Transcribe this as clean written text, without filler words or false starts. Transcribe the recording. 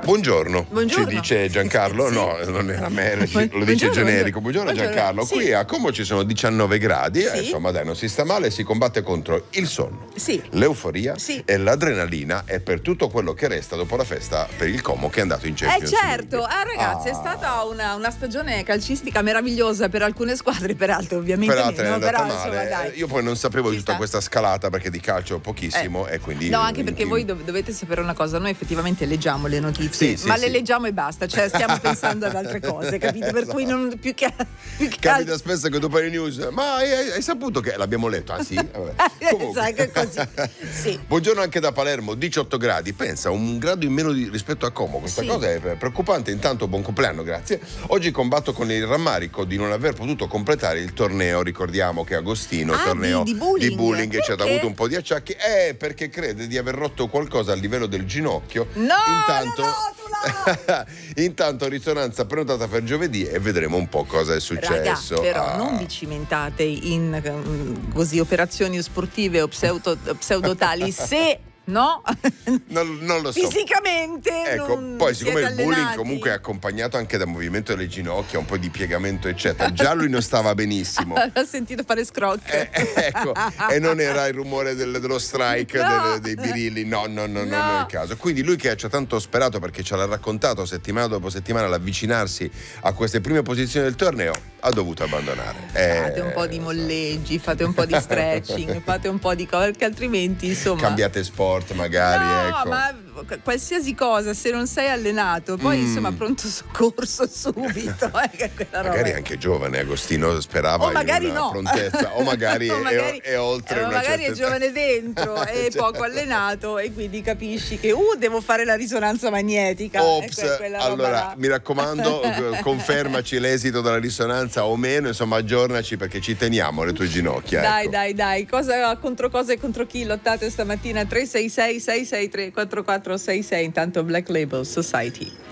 Buongiorno, Buongiorno. ci dice Giancarlo, Sì. no, non era me, lo dice generico. Buongiorno Giancarlo, sì. Qui a Como ci sono 19 gradi, Sì. insomma dai, non si sta male, si combatte contro il sonno, Sì. l'euforia Sì. e l'adrenalina e per tutto quello che resta dopo la festa per il Como che è andato in Champions Certo, League. ragazzi, è stata una stagione calcistica meravigliosa per alcune squadre, per altre ovviamente Per altre è meno, andata però male. insomma dai. Io poi non sapevo Ci tutta sta. questa scalata perché di calcio pochissimo e quindi No, anche perché voi dovete sapere una cosa, noi effettivamente leggiamo le notizie, Sì, ma sì, le sì. leggiamo e basta, cioè stiamo pensando ad altre cose, capito? Per cui non più che Capita spesso che dopo le news, ma hai saputo che l'abbiamo letto? Ah sì? Vabbè. Comunque. Sai, così. Sì. Buongiorno anche da Palermo, 18 gradi, pensa, un grado in meno rispetto a Como, questa Sì. cosa è preoccupante. Intanto buon compleanno, grazie. Oggi combatto con il rammarico di non aver potuto completare il torneo, ricordiamo che Agostino, torneo di bowling. eccetera, ha Perché? avuto un po' di acciacchi, perché crede di aver rotto qualcosa a livello del ginocchio. No, Intanto, la intanto risonanza prenotata per giovedì e vedremo un po' cosa è successo. Raga, però non vi cimentate in così operazioni sportive o pseudotali se no Non lo so. fisicamente Ecco, non poi siccome il siete bullying allenati. comunque è accompagnato anche da movimento delle ginocchia, un po' di piegamento eccetera, già lui non stava benissimo. L'ho sentito fare scrocche. Ecco, e non era il rumore dello strike No. dei birilli, no, non è il caso. Quindi lui che ci ha tanto sperato perché ce l'ha raccontato settimana dopo settimana l'avvicinarsi a queste prime posizioni del torneo, ha dovuto abbandonare. Fate un po' di molleggi, fate un po' di stretching, fate un po' di cose, perché altrimenti insomma Cambiate sport magari, no, ecco. ma qualsiasi cosa, se non sei allenato, poi insomma pronto soccorso subito. Che quella roba Magari è- anche giovane Agostino sperava O magari in una no. prontezza, o magari, è oltre o una magari certa è giovane dentro e Cioè. poco allenato e quindi capisci che devo fare la risonanza magnetica. Ops, Quella roba allora là. mi raccomando, confermaci l'esito della risonanza o meno, insomma aggiornaci perché ci teniamo alle tue ginocchia. Dai, ecco. dai, cosa e contro chi lottate stamattina? 366 663 4466, intanto Black Label Society.